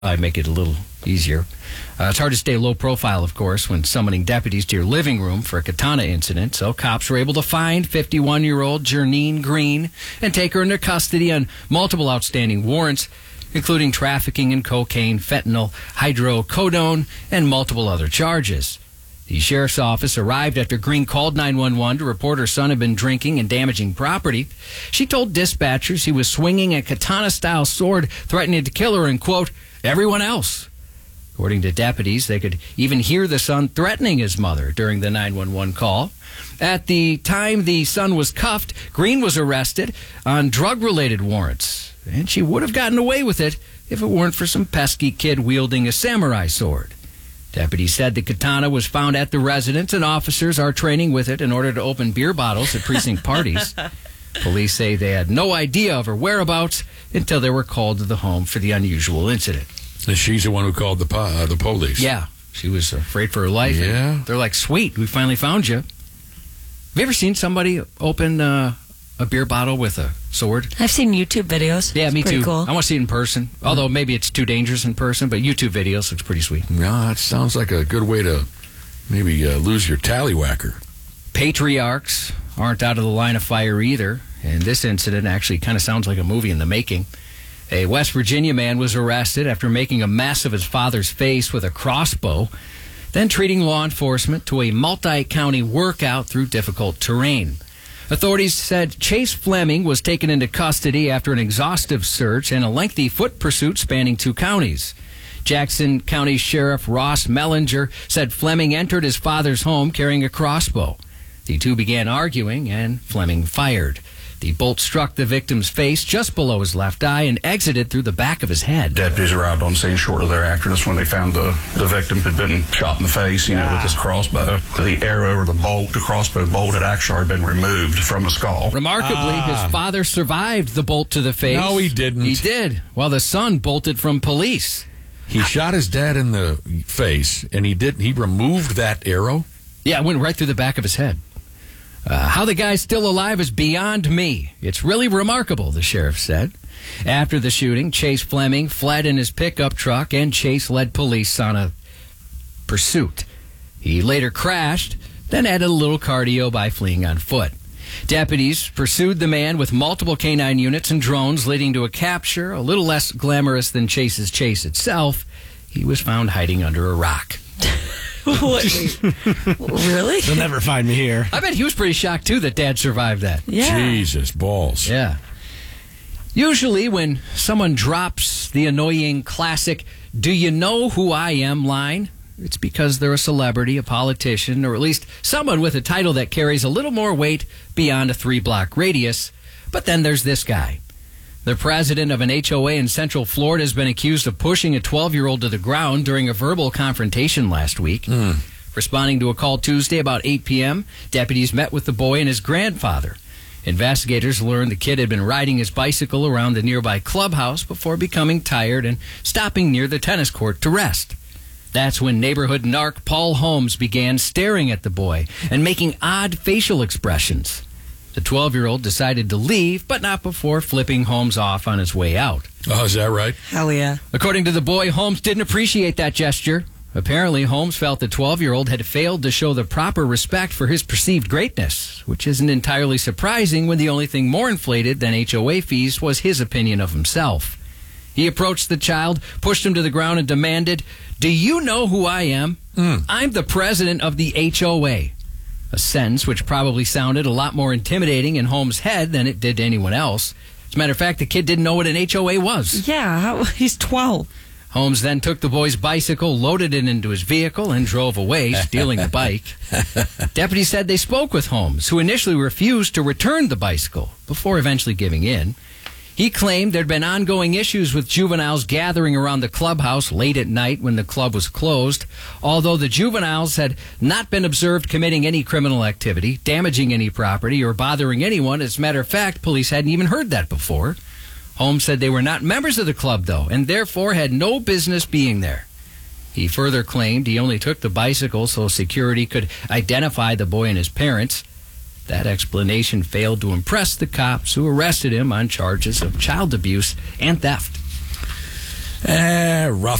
I make it a little easier. It's hard to stay low profile, of course, when summoning deputies to your living room for a katana incident. So cops were able to find 51-year-old Jernine Green and take her into custody on multiple outstanding warrants, including trafficking in cocaine, fentanyl, hydrocodone, and multiple other charges. The sheriff's office arrived after Green called 911 to report her son had been drinking and damaging property. She told dispatchers he was swinging a katana-style sword, threatening to kill her and, quote, everyone else. According to deputies, they could even hear the son threatening his mother during the 911 call. At the time the son was cuffed, Green was arrested on drug-related warrants, and she would have gotten away with it if it weren't for some pesky kid wielding a samurai sword. Deputies said the katana was found at the residence, and officers are training with it in order to open beer bottles at precinct parties. Police say they had no idea of her whereabouts until they were called to the home for the unusual incident. And she's the one who called the police. Yeah, she was afraid for her life. Yeah. They're like, sweet, we finally found you. Have you ever seen somebody open a beer bottle with a sword? I've seen YouTube videos. Yeah, me too. Cool. I want to see it in person, although maybe it's too dangerous in person, but YouTube videos looks pretty sweet. Yeah, that sounds like a good way to maybe lose your tallywhacker. Patriarchs aren't out of the line of fire either, and this incident actually kind of sounds like a movie in the making. A West Virginia man was arrested after making a mess of his father's face with a crossbow, then treating law enforcement to a multi-county workout through difficult terrain. Authorities said Chase Fleming was taken into custody after an exhaustive search and a lengthy foot pursuit spanning 2 counties. Jackson County Sheriff Ross Mellinger said Fleming entered his father's home carrying a crossbow. The two began arguing, and Fleming fired. The bolt struck the victim's face just below his left eye and exited through the back of his head. Deputies arrived on scene shortly thereafter. That's when they found the victim had been shot in the face, with this crossbow. The arrow or the crossbow bolt had actually been removed from the skull. Remarkably, his father survived the bolt to the face. No, he didn't. He did, while the son bolted from police. He shot his dad in the face, and he removed that arrow? Yeah, it went right through the back of his head. How the guy's still alive is beyond me. It's really remarkable, the sheriff said. After the shooting, Chase Fleming fled in his pickup truck, and Chase led police on a pursuit. He later crashed, then added a little cardio by fleeing on foot. Deputies pursued the man with multiple canine units and drones, leading to a capture a little less glamorous than Chase's chase itself. He was found hiding under a rock. Really? They'll never find me here. I bet he was pretty shocked, too, that Dad survived that. Yeah. Jesus, balls. Yeah. Usually when someone drops the annoying classic, "Do you know who I am?" line, it's because they're a celebrity, a politician, or at least someone with a title that carries a little more weight beyond a 3-block radius. But then there's this guy. The president of an HOA in Central Florida has been accused of pushing a 12-year-old to the ground during a verbal confrontation last week. Responding to a call Tuesday about 8 p.m., deputies met with the boy and his grandfather. Investigators learned the kid had been riding his bicycle around the nearby clubhouse before becoming tired and stopping near the tennis court to rest. That's when neighborhood narc Paul Holmes began staring at the boy and making odd facial expressions. The 12-year-old decided to leave, but not before flipping Holmes off on his way out. Oh, is that right? Hell yeah. According to the boy, Holmes didn't appreciate that gesture. Apparently, Holmes felt the 12-year-old had failed to show the proper respect for his perceived greatness, which isn't entirely surprising when the only thing more inflated than HOA fees was his opinion of himself. He approached the child, pushed him to the ground, and demanded, "Do you know who I am? I'm the president of the HOA." A sentence which probably sounded a lot more intimidating in Holmes' head than it did to anyone else. As a matter of fact, the kid didn't know what an HOA was. Yeah, he's 12. Holmes then took the boy's bicycle, loaded it into his vehicle, and drove away, stealing the bike. Deputies said they spoke with Holmes, who initially refused to return the bicycle, before eventually giving in. He claimed there'd been ongoing issues with juveniles gathering around the clubhouse late at night when the club was closed, although the juveniles had not been observed committing any criminal activity, damaging any property, or bothering anyone. As a matter of fact, police hadn't even heard that before. Holmes said they were not members of the club, though, and therefore had no business being there. He further claimed he only took the bicycle so security could identify the boy and his parents. That explanation failed to impress the cops who arrested him on charges of child abuse and theft. Rough